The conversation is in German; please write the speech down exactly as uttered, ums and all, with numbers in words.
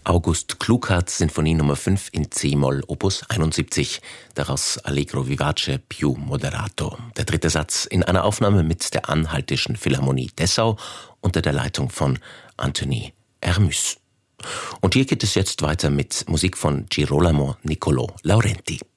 August Kluckert, Sinfonie Nummer fünf in C-Moll, Opus einundsiebzig, daraus Allegro vivace più moderato. Der dritte Satz in einer Aufnahme mit der Anhaltischen Philharmonie Dessau unter der Leitung von Anthony Hermüß. Und hier geht es jetzt weiter mit Musik von Girolamo Niccolò Laurenti.